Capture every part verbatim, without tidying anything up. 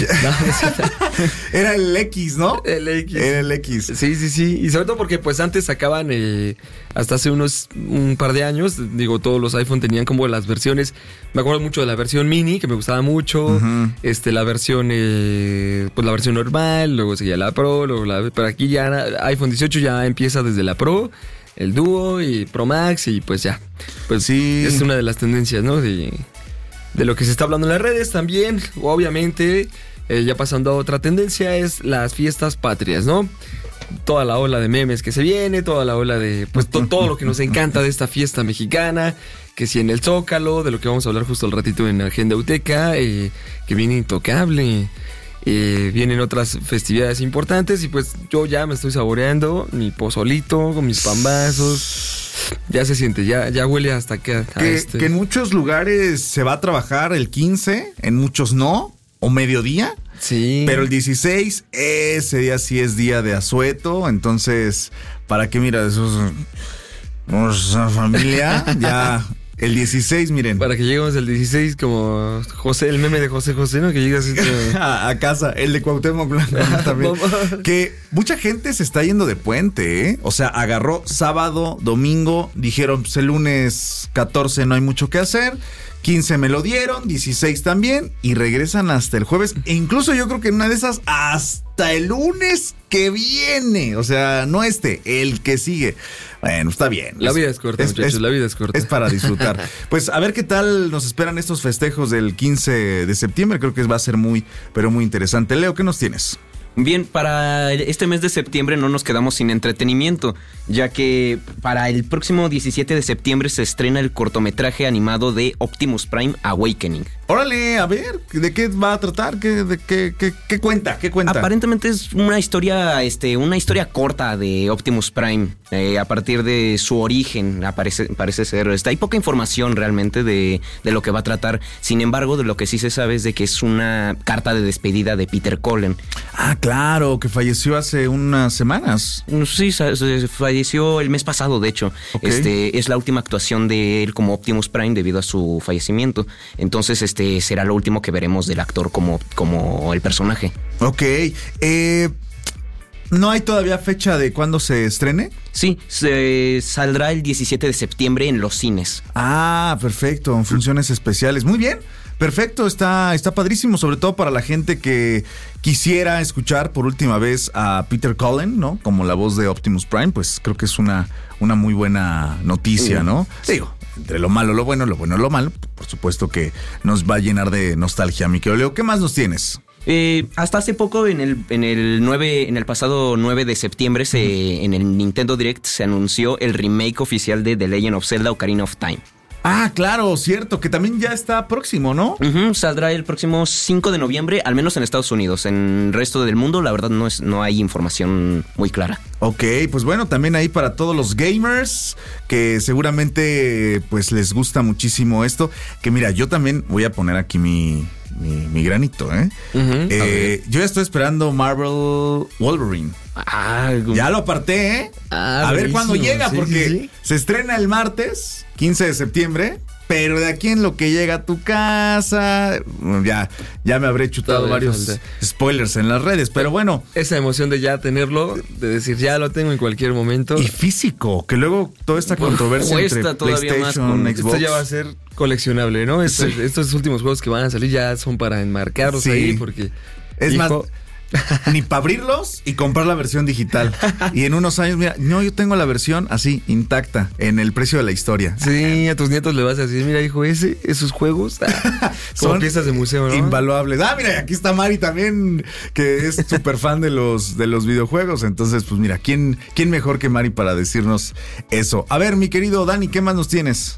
Era el X, ¿no? El X. Era el X. Sí, sí, sí. Y sobre todo porque pues antes sacaban, eh, hasta hace unos un par de años, digo, todos los iPhone tenían como las versiones. Me acuerdo mucho de la versión mini, que me gustaba mucho. Uh-huh. Este, la versión, eh, pues la versión normal, luego seguía la Pro, luego la... Pero aquí ya iPhone dieciocho ya empieza desde la Pro, el Duo y Pro Max y pues ya. Pues sí. Es una de las tendencias, ¿no? De, de lo que se está hablando en las redes también, obviamente. Eh, ya pasando a otra tendencia es las fiestas patrias, ¿no? Toda la ola de memes que se viene, toda la ola de, pues to, todo lo que nos encanta de esta fiesta mexicana, que si en el Zócalo, de lo que vamos a hablar justo al ratito en Agenda Uteca, eh, que viene Intocable, eh, vienen otras festividades importantes y pues yo ya me estoy saboreando mi pozolito con mis pambazos. Ya se siente, ya, ya huele hasta acá. Que, este. que en muchos lugares se va a trabajar el quince, en muchos no. O mediodía. Sí. Pero el dieciséis, ese día sí es día de asueto. Entonces, ¿para qué mira esos? Nuestra familia. Ya. El dieciséis, miren. Para que lleguemos el dieciséis como José, el meme de José José, ¿no? Que llega así como... a, a casa, el de Cuauhtémoc Blanco también. Que mucha gente se está yendo de puente, ¿eh? O sea, agarró sábado, domingo, dijeron, pues el lunes catorce no hay mucho que hacer. quince me lo dieron, dieciséis también, y regresan hasta el jueves. E incluso yo creo que en una de esas, hasta el lunes que viene. O sea, no este, el que sigue. Bueno, está bien. La vida es corta, es, muchachos, es, la vida es corta. Es para disfrutar. Pues a ver qué tal nos esperan estos festejos del quince de septiembre. Creo que va a ser muy, pero muy interesante. Leo, ¿qué nos tienes? Bien, para este mes de septiembre no nos quedamos sin entretenimiento, ya que para el próximo diecisiete de septiembre se estrena el cortometraje animado de Optimus Prime Awakening. Órale, a ver, ¿de qué va a tratar? ¿Qué, de qué, qué, qué cuenta? ¿Qué cuenta? Aparentemente es una historia, este, una historia corta de Optimus Prime, eh, a partir de su origen, aparece, parece ser. Está, hay poca información realmente de, de lo que va a tratar. Sin embargo, de lo que sí se sabe es de que es una carta de despedida de Peter Cullen. Ah, claro, que falleció hace unas semanas. Sí, falleció el mes pasado, de hecho. Okay. Este, es la última actuación de él como Optimus Prime debido a su fallecimiento. Entonces, este será lo último que veremos del actor como, como el personaje. Ok. Eh, ¿No hay todavía fecha de cuándo se estrene? Sí, se saldrá el diecisiete de septiembre en los cines. Ah, perfecto. En funciones especiales. Muy bien. Perfecto, está, está padrísimo, sobre todo para la gente que quisiera escuchar por última vez a Peter Cullen, ¿no? Como la voz de Optimus Prime, pues creo que es una, una muy buena noticia, ¿no? Digo, entre lo malo, lo bueno, lo bueno, lo malo, por supuesto que nos va a llenar de nostalgia, mi querido Leo. ¿Qué más nos tienes? Eh, hasta hace poco, en el, en el nueve, en el pasado nueve de septiembre, se, uh-huh. en el Nintendo Direct se anunció el remake oficial de The Legend of Zelda Ocarina of Time. Ah, claro, cierto, que también ya está próximo, ¿no? Uh-huh, saldrá el próximo cinco de noviembre, al menos en Estados Unidos. En el resto del mundo, la verdad, no es, no hay información muy clara. Ok, pues bueno, también ahí para todos los gamers que seguramente pues les gusta muchísimo esto. Que mira, yo también voy a poner aquí mi, mi, mi granito, ¿eh? Uh-huh, eh yo ya estoy esperando Marvel Wolverine. Ah, ya lo aparté, ¿eh? Ah, a ver cuándo llega, sí, porque sí, sí. se estrena el martes, quince de septiembre. Pero de aquí en lo que llega a tu casa, ya, ya me habré chutado Todo varios falta. spoilers en las redes, pero bueno. Esa emoción de ya tenerlo, de decir ya lo tengo en cualquier momento. Y físico, que luego toda esta controversia entre PlayStation, Xbox. Esto ya va a ser coleccionable, ¿no? Estos, sí. estos últimos juegos que van a salir ya son para enmarcarlos sí. ahí, porque... Es hijo, más... Ni para abrirlos y comprar la versión digital. Y en unos años, mira, no, yo tengo la versión así, intacta, en el precio de la historia. Sí, a tus nietos le vas a decir, mira, hijo, ese, esos juegos ah, son piezas de museo, ¿no? Invaluables. Ah, mira, aquí está Mari también, que es súper fan de los, de los videojuegos. Entonces, pues mira, ¿quién, ¿quién mejor que Mari para decirnos eso? A ver, mi querido Dani, ¿qué más nos tienes?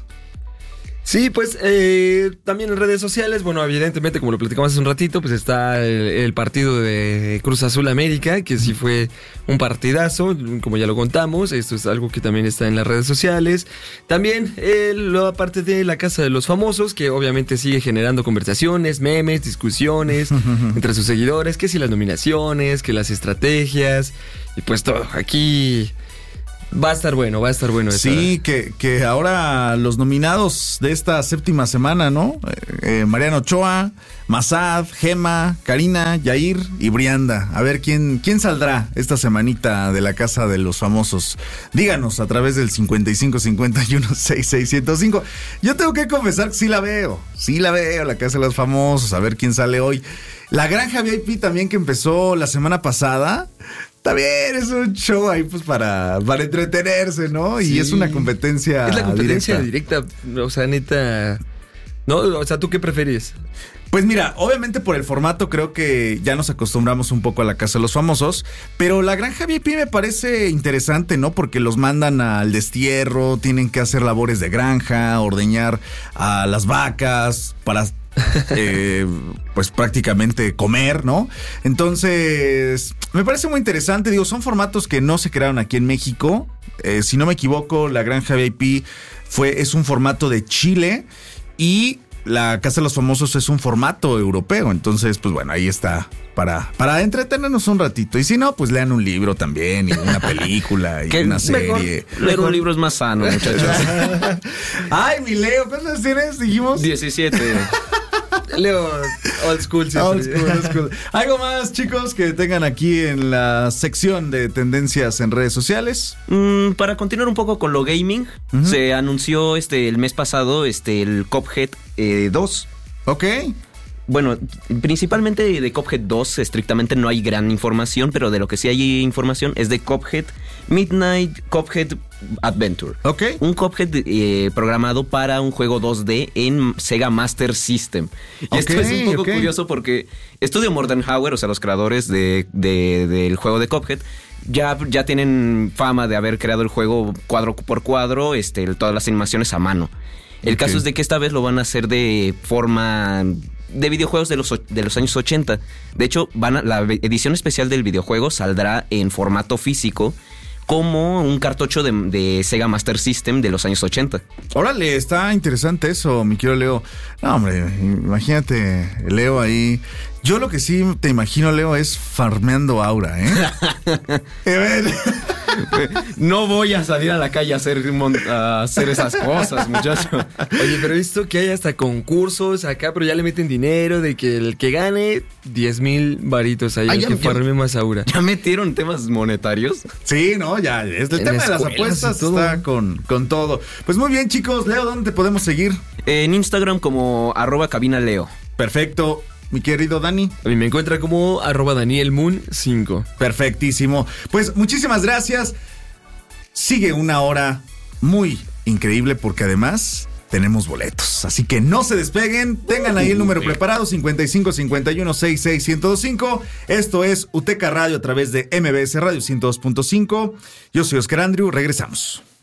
Sí, pues eh, también en redes sociales, bueno, evidentemente, como lo platicamos hace un ratito, pues está el, el partido de Cruz Azul América, que sí fue un partidazo, como ya lo contamos. Esto es algo que también está en las redes sociales. También eh, la parte de la Casa de los Famosos, que obviamente sigue generando conversaciones, memes, discusiones entre sus seguidores, que si las nominaciones, que las estrategias, y pues todo. Aquí Va a estar bueno, va a estar bueno. Sí, que, que ahora los nominados de esta séptima semana, ¿no? Eh, eh, Mariano Ochoa, Mazad, Gema, Karina, Yair y Brianda. A ver quién, quién saldrá esta semanita de la Casa de los Famosos. Díganos a través del cincuenta y cinco cincuenta y uno sesenta y seis ciento cinco. Yo tengo que confesar que sí la veo, sí la veo, la Casa de los Famosos, a ver quién sale hoy. La Granja V I P también, que empezó la semana pasada. También es un show ahí pues para, para entretenerse, ¿no? Y sí, es una competencia Es la competencia directa. directa, o sea, neta... No, o sea, ¿tú qué prefieres? Pues mira, obviamente por el formato creo que ya nos acostumbramos un poco a la Casa de los Famosos, pero la Granja V I P me parece interesante, ¿no? Porque los mandan al destierro, tienen que hacer labores de granja, ordeñar a las vacas para... eh, pues prácticamente comer, ¿no? Entonces, me parece muy interesante. Digo, son formatos que no se crearon aquí en México. Eh, si no me equivoco, la Granja V I P fue, es un formato de Chile y la Casa de los Famosos es un formato europeo. Entonces, pues bueno, ahí está. Para, para entretenernos un ratito. Y si no, pues lean un libro también, y una película, y una serie. Mejor, leer un libro es más sano, muchachos. Ay, mi Leo, ¿cuántos tienes? Dijimos. diecisiete. Leo, old school. Old school, old school. ¿Algo más, chicos, que tengan aquí en la sección de tendencias en redes sociales? Mm, para continuar un poco con lo gaming, uh-huh. se anunció este el mes pasado este el Cuphead eh, dos. Ok. Bueno, principalmente de Cuphead dos estrictamente no hay gran información, pero de lo que sí hay información es de Cuphead Midnight Cuphead Adventure. Ok. Un Cuphead eh, programado para un juego dos D en Sega Master System. Y okay, esto es un poco okay. curioso porque Studio Mordenhauer, o sea, los creadores de, de, del juego de Cuphead, ya, ya tienen fama de haber creado el juego cuadro por cuadro, este, todas las animaciones a mano. El okay. caso es de que esta vez lo van a hacer de forma... de videojuegos de los, de los años ochenta. De hecho, van a, la edición especial del videojuego saldrá en formato físico como un cartucho de, de Sega Master System de los años ochenta. Órale, está interesante eso, mi querido Leo. No, hombre, imagínate, Leo ahí. Yo lo que sí te imagino, Leo, es farmeando aura, ¿eh? No voy a salir a la calle a hacer, a hacer esas cosas, muchacho. Oye, pero he visto que hay hasta concursos acá, pero ya le meten dinero de que el que gane diez mil varitos ahí, Ay, el ya, que farme más aura. ¿Ya metieron temas monetarios? Sí, no, ya, es el en tema de las apuestas está con, con todo. Pues muy bien, chicos. Leo, ¿dónde te podemos seguir? En Instagram como arroba cabina Leo. Perfecto. Mi querido Dani. A mí me encuentra como arroba Daniel Moon cinco. Perfectísimo. Pues muchísimas gracias. Sigue una hora muy increíble porque además tenemos boletos. Así que no se despeguen. Tengan ahí el número preparado: cincuenta y cinco cincuenta y uno sesenta y seis ciento cinco. Esto es Uteca Radio a través de M B S Radio ciento dos punto cinco. Yo soy Oscar Andrew. Regresamos.